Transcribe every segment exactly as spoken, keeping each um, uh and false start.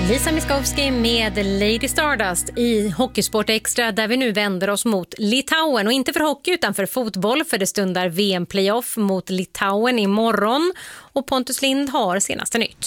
Lisa Miskovsky med Lady Stardust i Hockeysport Extra, där vi nu vänder oss mot Litauen. Och inte för hockey utan för fotboll, för det stundar V M-playoff mot Litauen imorgon. Och Pontus Lind har senaste nytt.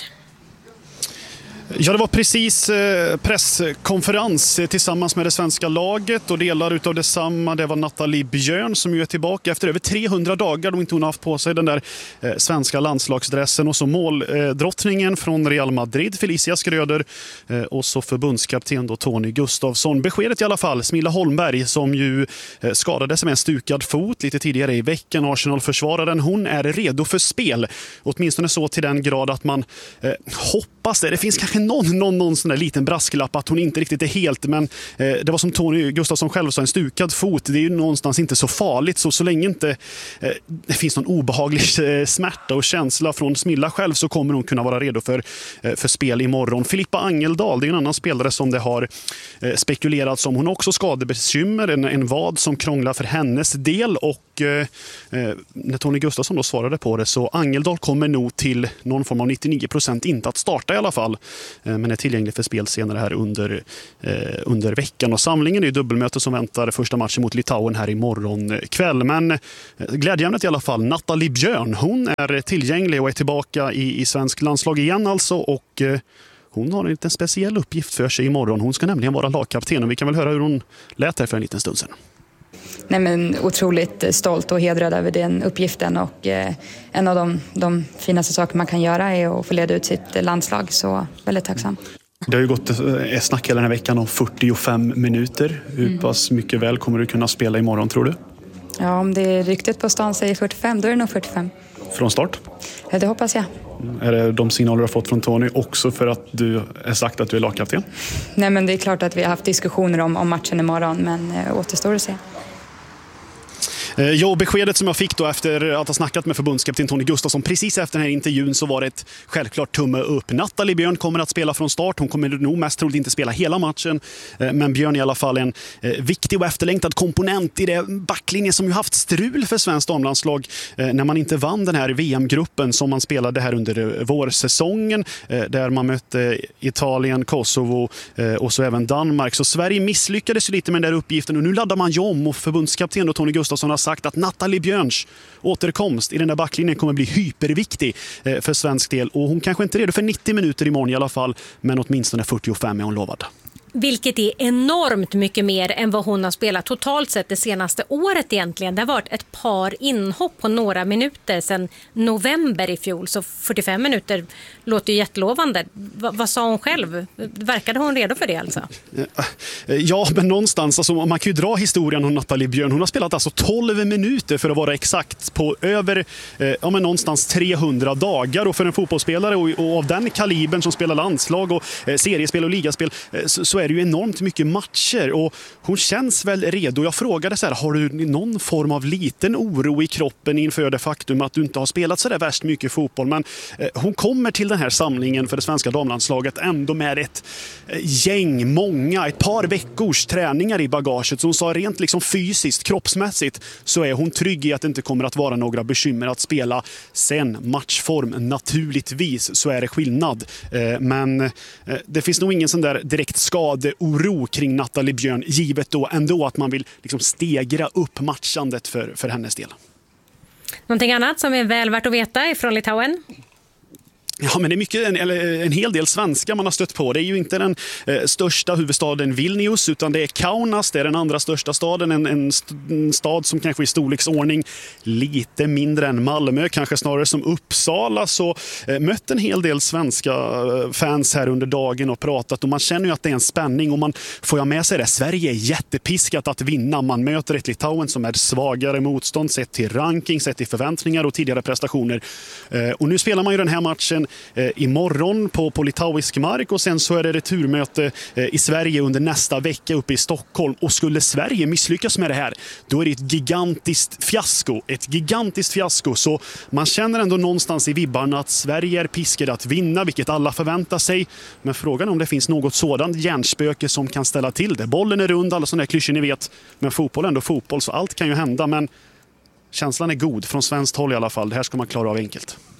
Ja, det var precis presskonferens tillsammans med det svenska laget, och delar utav detsamma, det var Nathalie Björn som ju är tillbaka efter över trehundra dagar då inte hon har haft på sig den där svenska landslagsdressen, och så måldrottningen från Real Madrid, Felicia Skröder, och så förbundskapten då Tony Gustafsson. Beskedet i alla fall, Smilla Holmberg som ju skadade sig med en stukad fot lite tidigare i veckan, Arsenal-försvararen, hon är redo för spel, åtminstone så till den grad att man eh, hoppas det. Det finns kanske någon, någon, någon sån där liten brasklapp att hon inte riktigt är helt, men eh, det var som Tony Gustafsson själv sa, en stukad fot, det är ju någonstans inte så farligt, så så länge inte eh, det finns någon obehaglig eh, smärta och känsla från Smilla själv, så kommer hon kunna vara redo för, eh, för spel imorgon. Filippa Angeldal, det är en annan spelare som det har eh, spekulerats om, hon har också skadebekymmer, en, en vad som krånglar för hennes del, och eh, när Tony Gustafsson då svarade på det, så Angeldal kommer nog till någon form av nittionio procent inte att starta i alla fall, men är tillgänglig för spel senare här under, eh, under veckan. Och samlingen är ju dubbelmöte som väntar första matchen mot Litauen här imorgon kväll. Men eh, glädjeämnet i alla fall, Nathalie Björn, hon är tillgänglig och är tillbaka i, i svensk landslag igen alltså, och eh, hon har en liten speciell uppgift för sig imorgon. Hon ska nämligen vara lagkapten, och vi kan väl höra hur hon lät här för en liten stund sedan. Nej, men otroligt stolt och hedrad över den uppgiften, och eh, en av de, de finaste saker man kan göra är att få leda ut sitt landslag, så väldigt tacksam. Det har ju gått ett snack hela den här veckan om fyrtiofem minuter. Hur mm. pass mycket väl kommer du kunna spela imorgon, tror du? Ja, om det är ryktet på stan säger fyrtiofem, då är det nog fyrtiofem. Från start? Ja, det hoppas jag. Är det de signaler du har fått från Tony också för att du har sagt att du är lagkapten? Nej, men det är klart att vi har haft diskussioner om, om matchen imorgon, men äh, återstår att se. Ja, beskedet som jag fick då efter att ha snackat med förbundskapten Tony Gustafsson precis efter den här intervjun, så var det ett självklart tumme upp. Nathalie Björn kommer att spela från start. Hon kommer nog mest troligt inte spela hela matchen, men Björn är i alla fall en viktig och efterlängtad komponent i det backlinje som ju haft strul för svenskt damlandslag när man inte vann den här V M-gruppen som man spelade här under vårsäsongen, där man mötte Italien, Kosovo och så även Danmark. Så Sverige misslyckades ju lite med den där uppgiften, och nu laddar man ju om, och förbundskapten och Tony Gustafsson har sagt att Nathalie Björns återkomst i den där backlinjen kommer bli hyperviktig för svensk del, och hon kanske inte är redo för nittio minuter imorgon i alla fall, men åtminstone fyrtiofem är hon lovad. Vilket är enormt mycket mer än vad hon har spelat totalt sett det senaste året egentligen. Det har varit ett par inhopp på några minuter sedan november i fjol. Så fyrtiofem minuter låter ju jättelovande. Va, vad sa hon själv? Verkade hon redo för det alltså? Ja, men någonstans, alltså, man kan ju dra historien om Nathalie Björn. Hon har spelat alltså tolv minuter för att vara exakt på över eh, ja, men någonstans trehundra dagar. Och för en fotbollsspelare och, och av den kalibern som spelar landslag och eh, seriespel och ligaspel eh, så, så är det ju enormt mycket matcher, och hon känns väl redo. Jag frågade så här, har du någon form av liten oro i kroppen inför det faktum att du inte har spelat så där värst mycket fotboll? Men eh, hon kommer till den här samlingen för det svenska damlandslaget ändå med ett eh, gäng, många, ett par veckors träningar i bagaget. Så hon sa rent liksom fysiskt, kroppsmässigt, så är hon trygg i att det inte kommer att vara några bekymmer att spela. Sen matchform, naturligtvis så är det skillnad. Eh, men eh, det finns nog ingen sån där direkt skada oro kring Nathalie Björn, givet då ändå att man vill liksom stegra upp matchandet för, för hennes del. Någonting annat som är väl värt att veta ifrån Litauen? Ja, men det är mycket, en, eller en hel del svenska man har stött på. Det är ju inte den eh, största huvudstaden Vilnius, utan det är Kaunas, det är den andra största staden, en, en, st- en stad som kanske i storleksordning lite mindre än Malmö, kanske snarare som Uppsala. Så eh, mött en hel del svenska eh, fans här under dagen och pratat, och man känner ju att det är en spänning, och man får jag med sig det. Sverige är jättepiskat att vinna. Man möter ett Litauen som är svagare motstånd sett till ranking, sett till förväntningar och tidigare prestationer. Eh, och nu spelar man ju den här matchen eh, imorgon på, på litauisk mark, och sen så är det returmöte eh, i Sverige under nästa vecka uppe i Stockholm. Och skulle Sverige misslyckas med det här, då är det ett gigantiskt fiasko. Ett gigantiskt fiasko. Så man känner ändå någonstans i vibbarna att Sverige är piskade att vinna, vilket alla förväntar sig. Men frågan är om det finns något sådant hjärnspöke som kan ställa till det. Bollen är rund, alla sådana här klyschor ni vet. Men fotboll är ändå fotboll, så allt kan ju hända. Men känslan är god från svenskt håll i alla fall. Det här ska man klara av enkelt.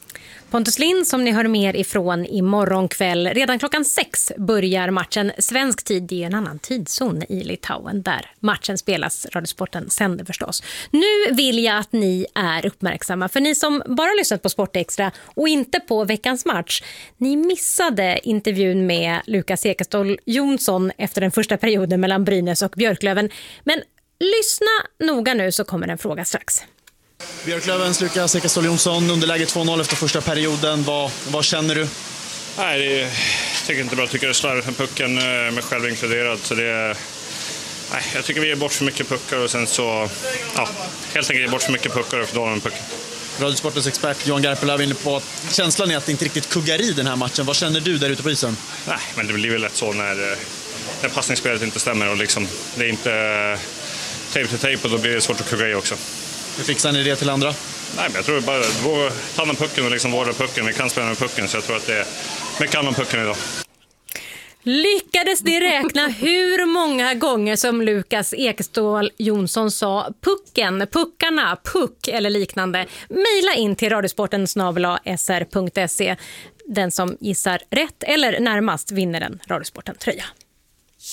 Pontus Lind som ni hör mer ifrån imorgon kväll. Redan klockan sex börjar matchen. Svensk tid, det är en annan tidszon i Litauen där matchen spelas. Radiosporten sänder förstås. Nu vill jag att ni är uppmärksamma. För ni som bara lyssnat på Sportextra och inte på veckans match. Ni missade intervjun med Lukas Ekeståhl Jonsson efter den första perioden mellan Brynäs och Björklöven. Men lyssna noga nu så kommer en fråga strax. Björklövens Lukas Ekeståhl Jonsson, underläge två noll efter första perioden. Vad, vad känner du? Nej, det är, tycker inte bra. Jag tycker det är slarvigt med pucken, med själv inkluderad. Så det är, nej, jag tycker vi ger bort för mycket puckar och sen så, ja, helt enkelt ger bort för mycket puckar och för med pucken. Radiosportens expert Johan Garpenlöv är inne på att känslan är att det inte riktigt kuggar i den här matchen. Vad känner du där ute på isen? Nej, men det blir väl lätt så när, när passningsspelet inte stämmer och liksom, det är inte tejp till tejp och då blir det svårt att kugga i också. Hur fixar ni det till andra? Nej, men jag tror bara att ta hand om pucken och liksom vårda pucken. Vi kan spela med pucken så jag tror att det är mycket hand om pucken idag. Lyckades ni räkna hur många gånger som Lukas Ekeståhl Jonsson sa pucken, puckarna, puck eller liknande? Maila in till radiosporten snabel-a s r punkt se. Den som gissar rätt eller närmast vinner en Radiosporten-tröja.